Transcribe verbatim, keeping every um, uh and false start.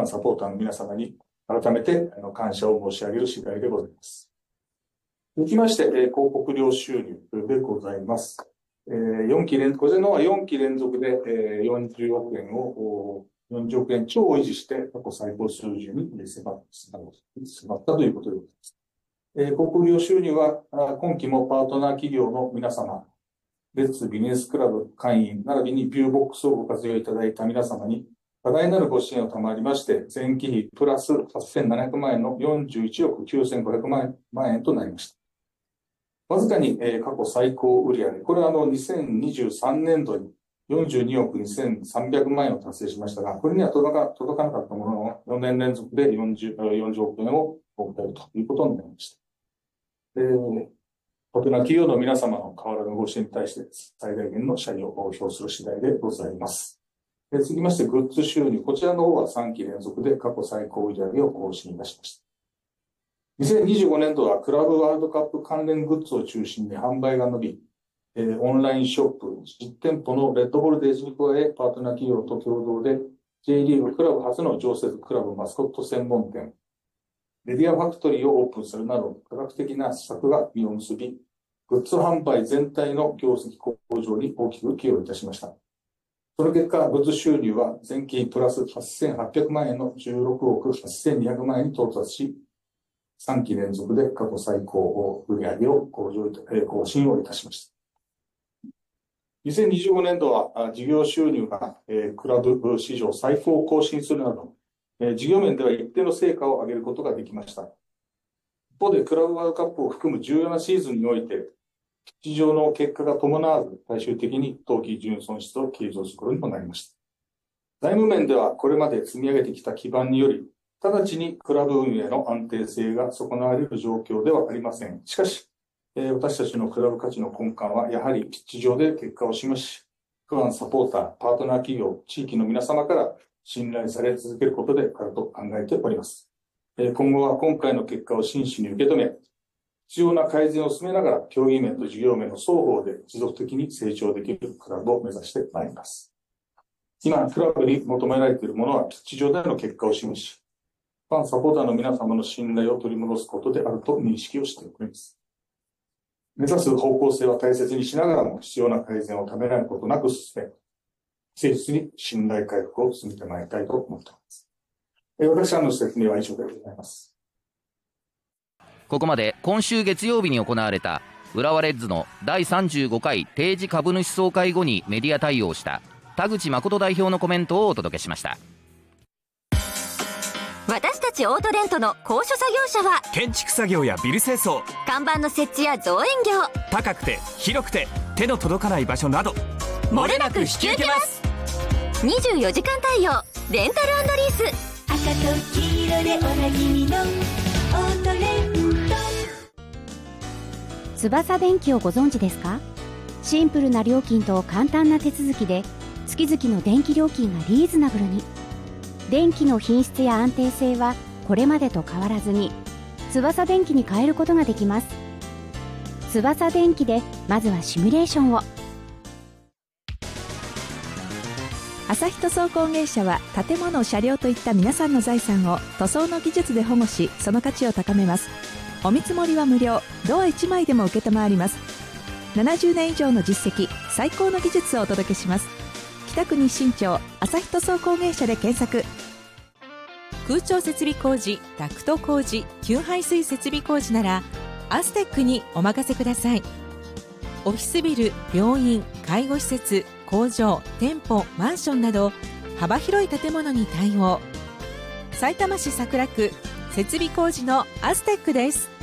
ァンサポーターの皆様に改めて感謝を申し上げる次第でございます。続きまして、広告料収入でございます。よんき連続、こちらの方はよんき連続でよんじゅうおくえんを、よんじゅうおくえん超を維持して過去最高水準に迫ったということでございます。広告料収入は今期もパートナー企業の皆様、レッツビジネスクラブ会員並びにビューボックスをご活用いただいた皆様に多大なるご支援を賜りまして、前期比プラスはっせんななひゃくまんえんのよんじゅういちおくきゅうせんごひゃくまんえんとなりました。わずかに過去最高売上、これはあのにせんにじゅうさんねんどによんじゅうにおくにせんさんびゃくまんえんを達成しましたが、これには届か、届かなかったものの、よねん連続で 40, 40億円を超えるということになりました。えー、大人企業の皆様の変わらぬご支援に対して最大限の謝意を表する次第でございます。えー、続きまして、グッズ収入。こちらの方はさんき連続で過去最高売上を更新いたしました。にせんにじゅうごねんどはクラブワールドカップ関連グッズを中心に販売が伸び、えー、オンラインショップ、実店舗のレッドボールデイズに加え、パートナー企業と共同で J リーグクラブ初の常設クラブマスコット専門店、メディアファクトリーをオープンするなど、科学的な施策が実を結び、グッズ販売全体の業績向上に大きく寄与いたしました。その結果、グッズ収入は前期プラスはっせんはっぴゃくまんえんのじゅうろくおくはっせんにひゃくまんえんに到達し、さんき連続で過去最高売上を向上、更新をいたしました。にせんにじゅうごねんどは事業収入がクラブ史上最高を更新するなど、事業面では一定の成果を上げることができました。一方で、クラブワールドカップを含む重要なシーズンにおいて、ピッチ上の結果が伴わず、最終的に当期純損失を計上することにもなりました。財務面では、これまで積み上げてきた基盤により、直ちにクラブ運営の安定性が損なわれる状況ではありません。しかし、えー、私たちのクラブ価値の根幹は、やはりピッチ上で結果を示し、ファン、サポーター、パートナー企業、地域の皆様から信頼され続けることであると考えております。えー、今後は今回の結果を真摯に受け止め、必要な改善を進めながら、競技面と事業面の双方で持続的に成長できるクラブを目指してまいります。今、クラブに求められているものは、ピッチ上での結果を示し、ファン、サポーターの皆様の信頼を取り戻すことであると認識をしております。目指す方向性は大切にしながらも必要な改善をためらうことなく進め、誠実に信頼回復を進めてまいりたいと思っております。え私からの説明は以上でございます。 ここまで今週月曜日に行われた浦和レッズのだいさんじゅうごかい定時株主総会後にメディア対応した田口誠代表のコメントをお届けしました。 私たちオートレントの高所作業車は建築作業やビル清掃、 看板の設置や造園業、 高くて広くて手の届かない場所など漏れなく引き受けます。にじゅうよじかん対応レンタル&リース、 赤と黄色でおなじみのオートレント。 翼電機をご存知ですか？シンプルな料金と簡単な手続きで月々の電気料金がリーズナブルに。電気の品質や安定性はこれまでと変わらずに翼電機に変えることができます。翼電機でまずはシミュレーションを。 朝日塗装工芸社は建物、車両といった皆さんの財産を塗装の技術で保護し、その価値を高めます。お見積もりは無料、ドアいちまいでも受けたまわります。ななじゅうねん以上の実績、最高の技術をお届けします。北区日新町朝日塗装工芸社で検索。 空調設備工事、ダクト工事、給排水設備工事ならアステックにお任せください。オフィスビル、病院、介護施設、工場、店舗、マンションなど幅広い建物に対応。さいたま市桜区設備工事のアステックです。